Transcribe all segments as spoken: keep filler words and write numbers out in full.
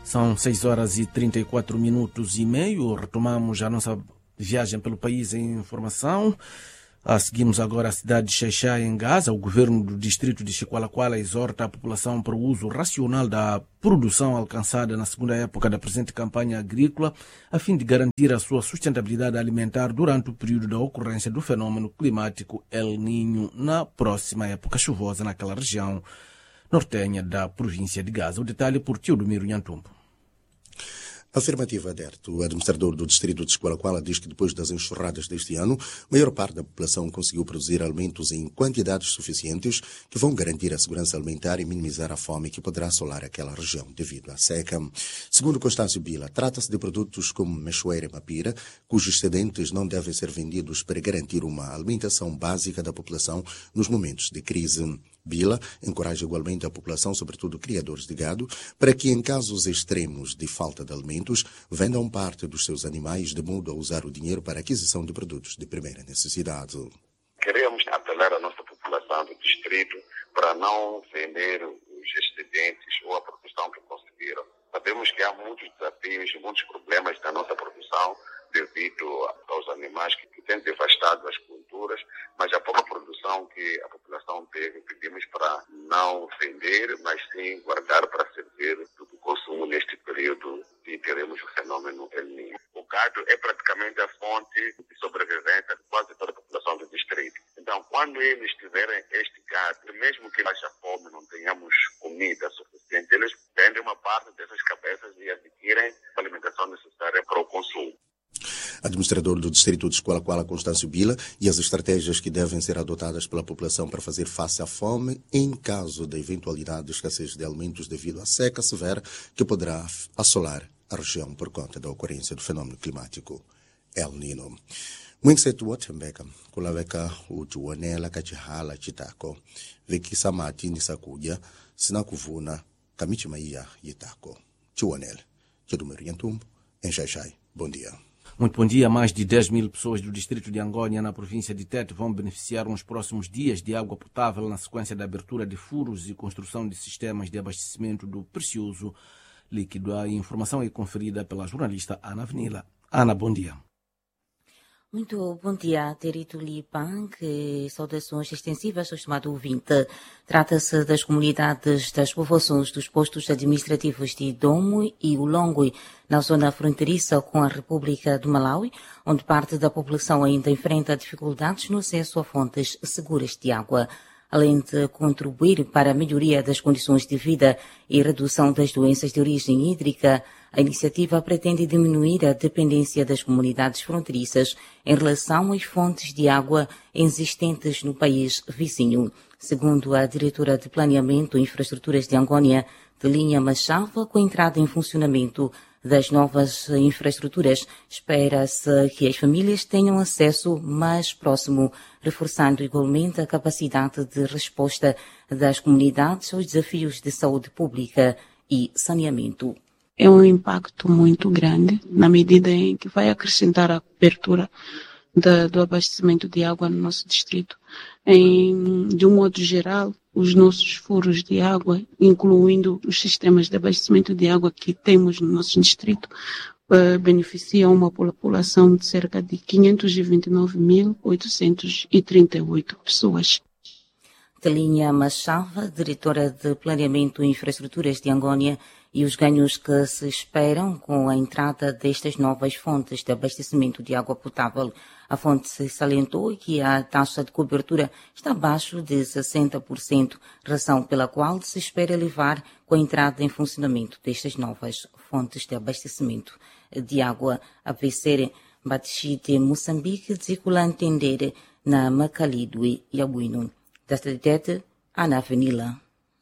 São seis horas e trinta e quatro minutos e meio. Retomamos a nossa viagem pelo país em informação. Ah, seguimos agora a cidade de Xai-Xai, em Gaza. O governo do distrito de Chiqualaquala exorta a população para o uso racional da produção alcançada na segunda época da presente campanha agrícola, a fim de garantir a sua sustentabilidade alimentar durante o período da ocorrência do fenômeno climático El Niño na próxima época chuvosa naquela região nortenha da província de Gaza. O detalhe por Teodomiro Nhantumbo. Afirmativa, Aderto. O administrador do distrito de Chiqualaquala diz que depois das enxurradas deste ano, a maior parte da população conseguiu produzir alimentos em quantidades suficientes que vão garantir a segurança alimentar e minimizar a fome que poderá assolar aquela região devido à seca. Segundo Constâncio Bila, trata-se de produtos como mechoeira e mapira, cujos excedentes não devem ser vendidos para garantir uma alimentação básica da população nos momentos de crise. Bila encoraja igualmente a população, sobretudo criadores de gado, para que em casos extremos de falta de alimentos, vendam parte dos seus animais de modo a usar o dinheiro para a aquisição de produtos de primeira necessidade. Queremos apelar à nossa população do distrito para não vender os excedentes ou a produção que conseguiram. Sabemos que há muitos desafios e muitos problemas na nossa produção devido aos animais que têm devastado as culturas, mas a pouca produção que a população teve, pedimos para não vender, mas sim guardar para servir do consumo neste período que teremos o fenômeno El Niño. O gado é praticamente a fonte de sobrevivência de quase toda a população do distrito. Então, quando eles tiverem este gado, mesmo que haja fome, não tenhamos comida suficiente, eles vendem uma parte dessas cabeças e adquirem a alimentação necessária para o consumo. Administrador do distrito de Chiqualaquala, Constâncio Bila, e as estratégias que devem ser adotadas pela população para fazer face à fome em caso da eventualidade de escassez de alimentos devido à seca severa que poderá assolar a região por conta da ocorrência do fenômeno climático El Niño. Mwinsetu Watembeka, kulaweka utuonela kachihala chitako, veki samati nisakuja, sinakuvuna kamichimaia yitako. Tuonela, Teodomiro Nhantumbo, em Xai-Xai. Bom dia. Muito bom dia. Mais de dez mil pessoas do distrito de Angônia, na província de Tete, vão beneficiar nos próximos dias de água potável na sequência da abertura de furos e construção de sistemas de abastecimento do precioso líquido. A informação é conferida pela jornalista Ana Avenila. Ana, bom dia. Muito bom dia, Terito Lipan, que saudações extensivas ao estimado ouvinte. Trata-se das comunidades das povoações dos postos administrativos de Domo e Ulongwe, na zona fronteiriça com a República do Malawi, onde parte da população ainda enfrenta dificuldades no acesso a fontes seguras de água. Além de contribuir para a melhoria das condições de vida e redução das doenças de origem hídrica, a iniciativa pretende diminuir a dependência das comunidades fronteiriças em relação às fontes de água existentes no país vizinho. Segundo a diretora de Planeamento e Infraestruturas de Angônia, Telinha Machava, com a entrada em funcionamento das novas infraestruturas, espera-se que as famílias tenham acesso mais próximo, reforçando igualmente a capacidade de resposta das comunidades aos desafios de saúde pública e saneamento. É um impacto muito grande, na medida em que vai acrescentar a cobertura da, do abastecimento de água no nosso distrito. Em, de um modo geral, os nossos furos de água, incluindo os sistemas de abastecimento de água que temos no nosso distrito, uh, beneficiam uma população de cerca de quinhentos e vinte e nove mil, oitocentos e trinta e oito pessoas. Telinha Machava, diretora de Planeamento e Infraestruturas de Angônia, e os ganhos que se esperam com a entrada destas novas fontes de abastecimento de água potável. A fonte se salientou que a taxa de cobertura está abaixo de sessenta por cento, razão pela qual se espera elevar com a entrada em funcionamento destas novas fontes de abastecimento de água. A V C Batixi de Moçambique, circula entender na Macalidwe e Abuino. Desta Tete, Ana Avenila.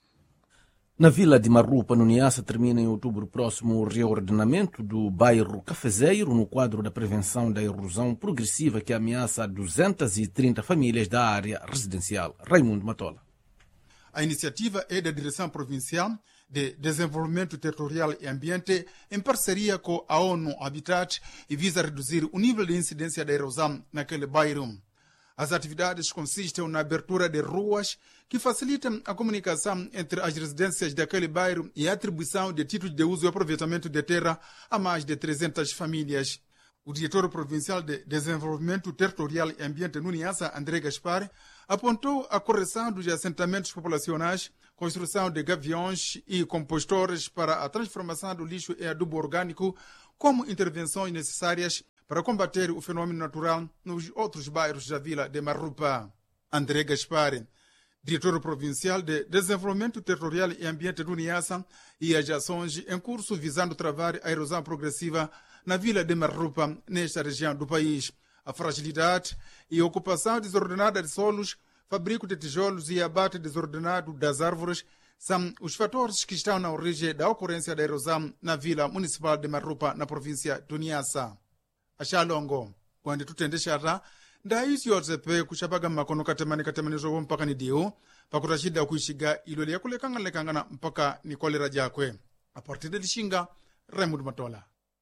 Na vila de Marrupa, no Niassa, termina em outubro próximo o reordenamento do bairro Cafezeiro no quadro da prevenção da erosão progressiva que ameaça duzentas e trinta famílias da área residencial. Raimundo Matola. A iniciativa é da Direção Provincial de Desenvolvimento Territorial e Ambiente em parceria com a ONU Habitat e visa reduzir o nível de incidência da erosão naquele bairro. As atividades consistem na abertura de ruas que facilitam a comunicação entre as residências daquele bairro e a atribuição de títulos de uso e aproveitamento de terra a mais de trezentas famílias. O diretor provincial de Desenvolvimento Territorial e Ambiente no Niassa, André Gaspar, apontou a correção dos assentamentos populacionais, construção de gaviões e compostores para a transformação do lixo em adubo orgânico como intervenções necessárias para combater o fenômeno natural nos outros bairros da vila de Marrupa. André Gaspar, diretor provincial de Desenvolvimento Territorial e Ambiente do Niassa, e as ações em curso visando travar a erosão progressiva na vila de Marrupa, nesta região do país. A fragilidade e a ocupação desordenada de solos, fabrico de tijolos e abate desordenado das árvores são os fatores que estão na origem da ocorrência da erosão na vila municipal de Marrupa, na província do Niassa. Achalongo, quando tu tende chata, daí se yozepe kushapaga makono katemani katemani zogo mpaka ni dio, pakurashida kuishiga ilole ya kule kanga lekangana mpaka ni kolera jakwe. A partir de Lishinga, Raymond Matola.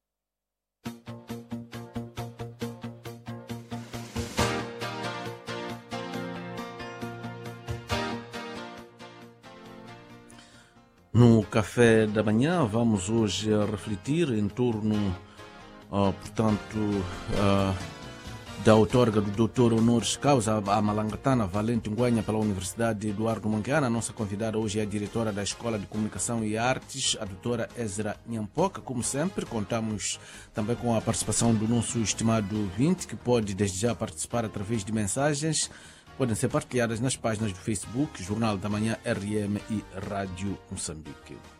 No café da manhã vamos hoje refletir em torno Uh, portanto, uh, da outorga do doutor honoris causa a malangatana Valente Nguanha pela Universidade Eduardo Mondlane. A nossa convidada hoje é a diretora da Escola de Comunicação e Artes, a doutora Ezra Nyampoka. Como sempre, contamos também com a participação do nosso estimado ouvinte, que pode desde já participar através de mensagens. Podem ser partilhadas nas páginas do Facebook, Jornal da Manhã R M e Rádio Moçambique.